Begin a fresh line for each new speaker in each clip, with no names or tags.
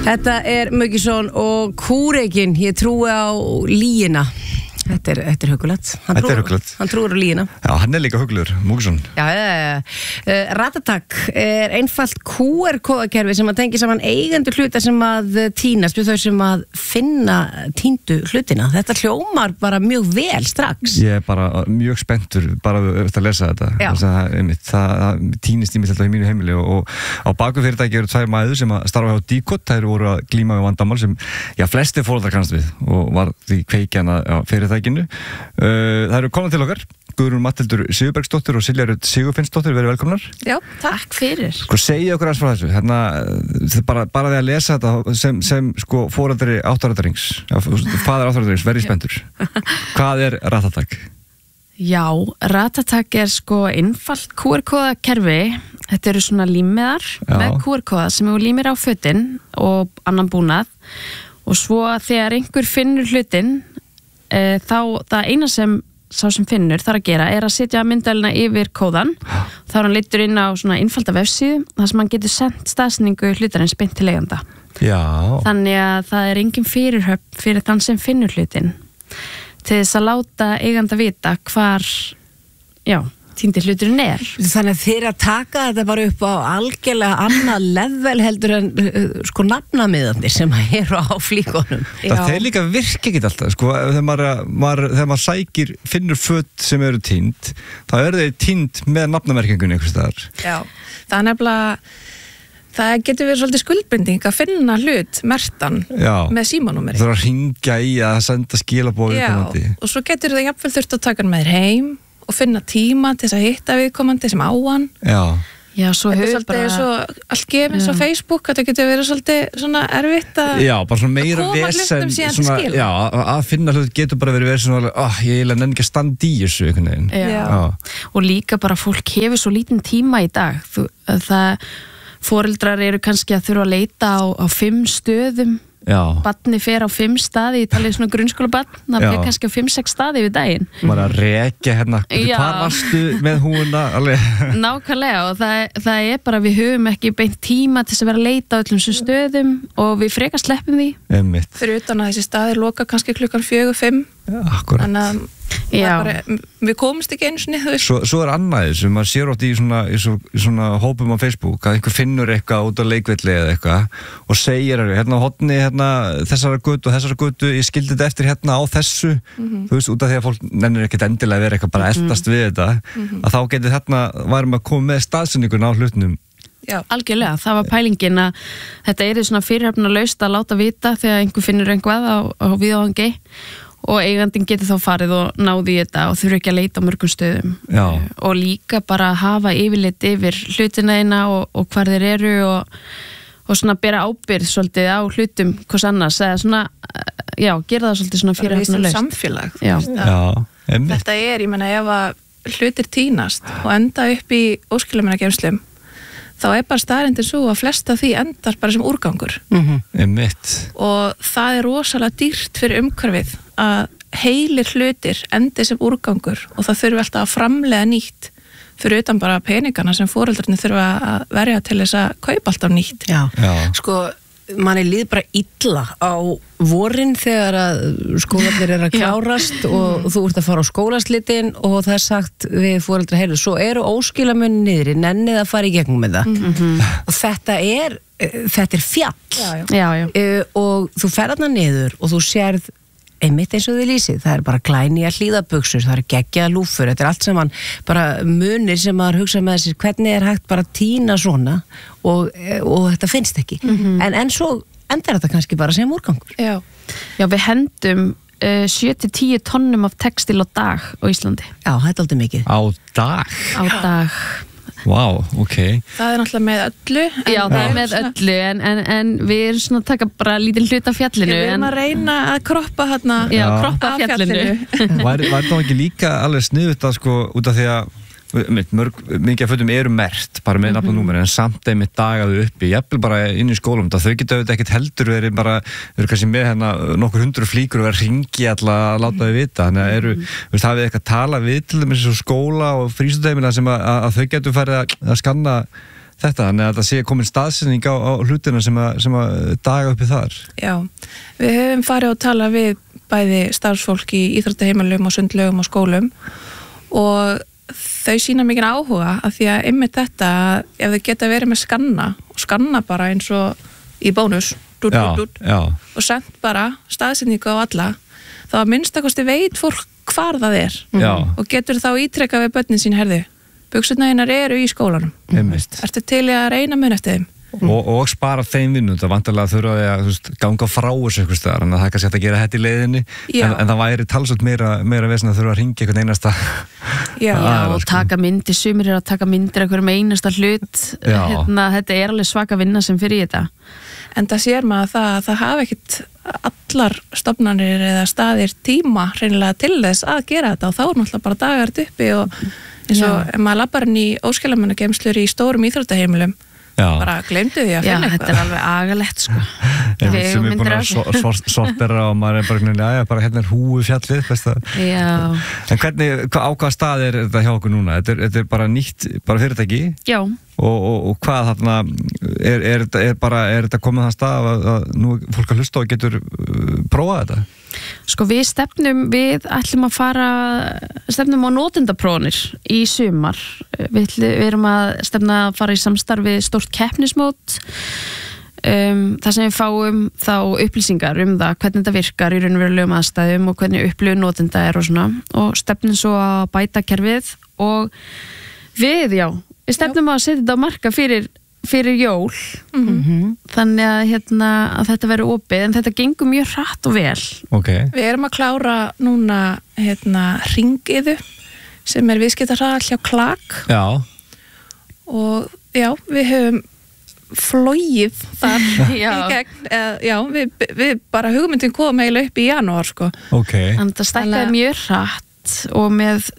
Þetta Muggisson og Kúrekin, ég trúi á lýina. Þetta er hugulegt. Hann trúir á lýina.
Já, hann líka hugulur, Muggisson.
Já. Ratatak einfalt QR-kóðakerfi sem að tengja saman eigendur hluta sem að týnast við þau sem að finna týndu hlutina. Þetta hljómar bara mjög vel strax.
Ég bara mjög spenntur bara eftir að lesa þetta. Það týnist í mig alltaf í mínu heimili og á baku fyrirtæki eru tvær mæður sem að starfa hjá Dicot. Þær voru að glíma við vandamál sem flestir foreldrar kannast við og var því kveikjan að fyrirtækinu. Það eru konar til okkar Guðrún Matthildur Sigurbergsdóttir og Silja Rut Sigurfinnsdóttir, verið velkomnar.
Já, takk fyrir.
Segja okkur aðeins frá þessu, bara því að lesa þetta sem foreldri áttarættarings, faðir áttarættarings, verið spenntur. Hvað Ratatak?
Já, Ratatak einfalt QR-kóðakerfi. Þetta eru svona límmiðar með QR-kóða sem þú límir á fötin og annan búnað og svo þegar einhver finnur hlutin þá það eina sem sá sem finnur þarf að gera að setja myndavélina yfir kóðan. Þá hann leiddur inn á svona einfalda vefsíðu þar sem hann getur sendt staðsetningu hlutarins beint til eiganda.
Já.
Þannig að það engin fyrirhöfn fyrir þann sem finnur hlutin til þess að láta eiganda vita hvar týndi hluturinn
Þannig að þeir að taka þetta bara upp á algjörlega annað level heldur en nafnamiðarnir sem eru á flíkonum.
Það líka virka ekki alltaf, þegar maður sækir, finnur föt sem eru týnd, þá eru þeir týnd með nafnamerkingunni einhvers staðar.
Já, það nefnilega, það getur verið svolítið skuldbinding að finna hlut mertan með símanúmeri.
Það að hringja í að senda skilaboð viðkomandi.
Já, og svo getur það jafnvel þurft að taka hann með þér heim og finna tíma til þess að hitta viðkomandi sem á hann.
Já, svo
þetta svolítið svo allt gefins á Facebook, þetta getur verið svolítið svona erfitt að
bara svona meira vesen, að finna hlut getur bara verið svona, ég nenni ekki að standa í þessu einhvern veginn.
Og líka bara fólk hefur svo lítinn tíma í dag. Foreldrar eru kannski að þurfa að leita á 5 stöðum. Barni fer á 5 staði, ég tala svona grunnskóla barn, það fer kannski á 5-6 staði yfir daginn.
Bara að rekja hvar varstu með húna alveg.
Nákvæmlega, og það bara við höfum ekki beint tíma til að vera að leita á öllum sem stöðum og við frekar sleppum því.
Fyrir utan að þessi staðir loka kannski klukkan 4-5.
Akkurat.
Þannig að við komumst ekki einu sinni.
Svo annað sem maður sér átt í svona hópum á Facebook að einhver finnur eitthvað út á leikvelli eða eitthvað og segir hérna á hotni þessara götu, ég skildi þetta eftir hérna á þessu, þú veist, út af því að fólk nennir ekkert endilega að vera eitthvað bara eldast við þetta, að þá getur varum að koma með staðsendingun á hlutnum.
Já, algjörlega, það var pælingin að þetta svona fyrirhafnarlaust að láta vita þegar einhver finnur eitthvað á viðáhangi og eigandinn getur þá farið og náði í þetta og þurfi ekki að leita á mörgum stöðum. Og líka bara hafa yfirlit yfir hlutina þína og hvar þeir eru og svona bera ábyrgð svolítið á hlutum hvers annars, eða svona gera það svolítið svona fyrirhafnarlaust
samfélag.
Þetta
ég meina, ef að hlutir týnast og enda upp í óskilamunargeymslum þá bara staðreyndin svo að flesta því endar bara sem úrgangur. Og það rosalega dýrt fyrir umhverfið að heilir hlutir endi sem úrgangur og það þurfi alltaf að framleiða nýtt fyrir utan bara peningana sem foreldrarnir þurfa að verja til þess að kaupa alltaf nýtt.
Manni líður bara illa á vorin þegar að skólarnir að klárast og þú ert að fara á skólaslitin og það sagt við foreldra, heyrðu, svo eru óskilamunni niðri, nennið að fara í gegnum með það. Og þetta er fjall. Og þú fer þarna niður og þú sérð einmitt eins og þið lýsið, það bara glænýjar hlíðabuxur, það geggjaðar lúfur, þetta allt saman bara munir sem maður hugsa með sér, hvernig hægt bara að týna svona og þetta finnst ekki. En svo endar þetta kannski bara sem úrgangur.
Já, við hendum 7-10 tonnum af textil á dag á Íslandi.
Já, þetta er aldrei mikið.
Á dag?
Á dag.
Vá, ok.
Það náttúrulega með öllu.
Já, það með öllu, en við erum svona að taka bara lítið hlut af fjallinu.
Við erum að reyna að kroppa
kroppa fjallinu.
Var það ekki líka alveg sniðugt að út af því að mikið af fötum eru merkt bara með nafn og númer en samt einmitt dagaðu uppi jafnvel bara inn í skólum þau geta auðvitað ekkert heldur verið bara eru kannski með nokkur 100 flíkur og verið að ringi alltaf að láta þau vita þannig að hafið eitthvað tala við til dæmis skóla og frísundheimila sem að þau getur farið að skanna þetta, þannig að það sé komin staðsetning á hlutina sem að daga uppi þar.
Já, við höfum farið og talað við bæði starfsfólk í íþróttaheimilum og sundlaugum og skólum og þau sína mikið áhuga af því að einmitt þetta, ef þau geta verið með skanna bara eins og í bónus og sendt bara staðsetningu á alla, þá að minnstakosti veit fólk hvar það er og getur þá ítrekka við börnin sín herði, buxurnar hennar eru í skólanum, ertu til að reyna mun eftir þeim
og spara þeim vinnu, það vantarlega þurfa að ganga frá þessu eitthvað staðar, en það er kannski hægt að gera þetta í leiðinni en það væri talsvöld meira vesen að þurfa að ringja einhvern einasta
og taka myndir, sumir að taka myndir einhverjum einasta hlut þetta er alveg svaka vinna sem fyrir þetta
en það sér maður að það hafa ekkit allar stofnanir eða staðir tíma hreinlega til þess að gera þetta og þá er náttúrulega bara dagar uppi og eins og ef maður labbar inn í óskilamannageymslur í stórum íþróttaheimilum bara gleymdu því að finna eitthvað
þetta er alveg agalegt sko
sem er búin að sortera og maður er bara hérna er húi fjallið en hvernig, á hvaða stað er þetta hjá okkur núna? Þetta er bara nýtt fyrirtæki?
Já
og hvað þarna er þetta komið það stað að nú fólk að hlusta og getur prófað þetta?
Sko við ætlum að stefnum á notendaprófanir í sumar við erum að stefna að fara í samstarfi stórt keppnismót þar sem við fáum þá upplýsingar það hvernig þetta virkar í raunverulegum aðstæðum og hvernig upplifun notenda er og svona og stefnum svo að bæta kerfið og við stefnum að setja þetta á marka fyrir jól þannig að þetta verður opið en þetta gengur mjög hratt og vel
Við erum að klára núna hringiðu sem er viðskiptahraðall hjá Klak og við höfum flogið þar í gegn við bara hugmyndin komum eiginlega upp í janúar sko
Þannig að það stækkaði mjög hratt og með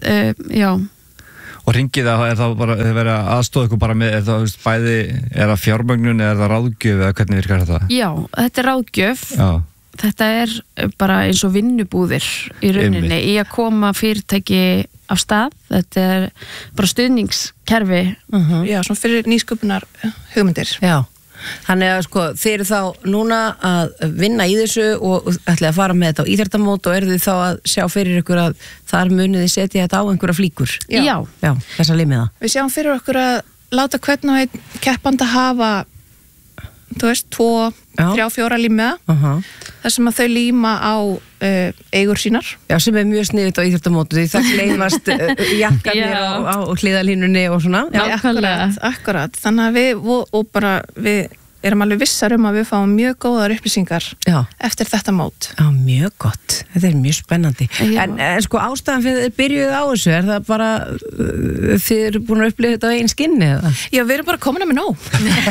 Og ringið er það bara verið að aðstoða ykkur bara með, er það fjármögnun eða er það ráðgjöf eða hvernig virkar þetta?
Já, þetta er ráðgjöf. Þetta er bara eins og vinnubúðir í rauninni í að koma fyrirtæki af stað. Þetta er bara stuðningskerfi.
Já, svona fyrir nýsköpunar hugmyndir.
Já. Þannig að þeir eru þá núna að vinna í þessu og ætla að fara með þetta á íþróttamót og eru þið þá að sjá fyrir ykkur að þar munið þið setja þetta á einhverja flíkur?
Já.
Þessa limiða.
Við sjáum fyrir okkur að láta hvern og einn keppanda hafa 2, 3, 4 límiða þar sem að þau líma á eigur sínar. Já,
sem er mjög sniðugt á íþróttamótu því það gleymast jakkarnir á hliðalínunni og svona.
Já, akkurat. Þannig að við erum alveg vissar að við fáum mjög góðar upplýsingar eftir þetta mót.
Já, mjög gott. Þetta er mjög spennandi. En ástæðan fyrir þið byrjuð á þessu, er það bara þið eru búin að upplifa þetta á eigin skinni?
Já, við erum bara komin að með nóg.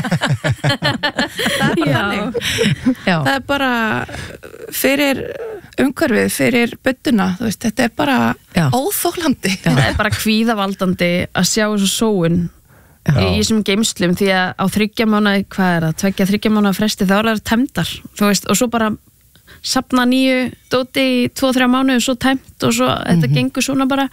Það er bara þannig. Það er bara fyrir umhverfið, fyrir budduna, þetta er bara óþólandi.
Það er bara kvíðavaldandi að sjá þessu sóun í þessum geymslum því að á 3 mánuði, 2-3 mánuða fresti þá er það tæmdar, og svo bara safna nýju dóti í 2-3 mánuði og svo tæmt og svo þetta gengur svona bara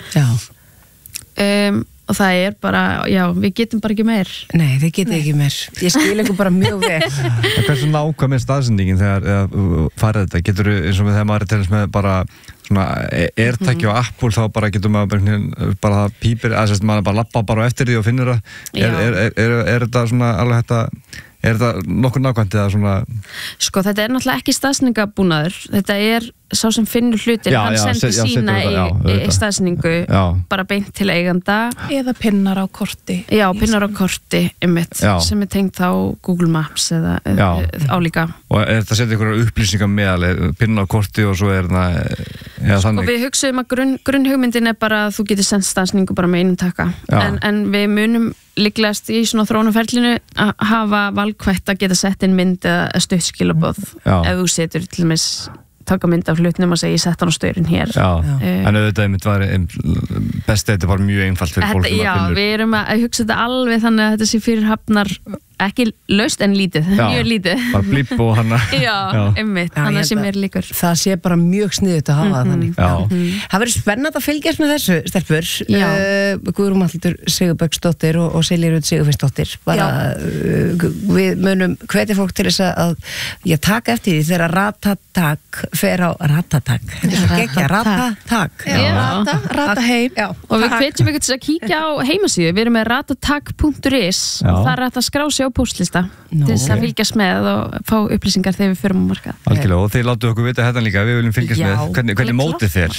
og það er bara, við getum bara ekki meir.
Nei, þið getum ekki meir. Ég skil ykkur bara mjög vel.
Hversu nákvæm er staðsendingin þegar farið þetta? Getur þú, eins og með þegar maður er til þess með bara svona AirTag og Apple, þá bara getur maður bara það pípir, maður bara lappa bara eftir því og finnur það. Er þetta svona alveg þetta nokkur nákvæmt eða svona?
Sko, þetta er náttúrulega ekki staðsendingabúnaður. Þetta er sá sem finnur hlutin, hann sendir sína í staðsendingu bara beint til eiganda.
Eða pinnar á korti.
Já, pinnar á korti sem er tengt á Google Maps eða álíka.
Og er þetta að setja einhverjar upplýsingar með pinnar á korti og svo er það
Sko, við hugsaum að grunnhugmyndin er bara að þú getur sendt staðsendingu bara með einum taka. En við munum líklegast í svona þróunarferlinu að hafa valkvætt að geta sett inn mynd eða stutt skilaboð ef þú setur til dæmis taka mynd af hlutnum og segja ég sett hann á staurinn hér.
En auðvitað var best þetta var mjög einfalt fyrir fólk.
Við erum að hugsa þetta alveg þannig að þetta sé fyrir hafnar ekki laust en lítið, mjög lítið.
Bara blipp og hana.
Já, einmitt, þannig sem er líkur.
Það sé bara mjög sniðut að hafa þannig. Það verður spennandi að fylgjast með þessu, stelpur. Guðrún Mallhildur Sigurbergsdóttir og Silja Rut Sigurfinnsdóttir. Við munum hvetja fólk til þess að taka eftir því þegar Ratatak fer á Ratatak. Þetta er svo geggja, Ratatak.
Rata heim.
Og við hvetjum ykkur til að kíkja á heimasíðu. Við erum með ratatak.is og það er hægt að skrá sig á póstlista til þess að fylgjast með og fá upplýsingar þegar við förum á markað.
Algjörlega, og þið láttu okkur vita þetta líka, við viljum fylgjast með hvernig mótið þér.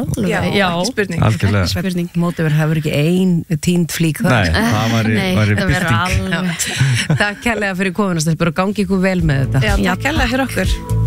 Ekki spurning.
Mótið hefur ekki ein tínd flík það.
Nei, það væri bylting.
Takk kærlega fyrir kominast, þetta er bara gangi ykkur vel með þetta.
Takk kærlega fyrir okkur.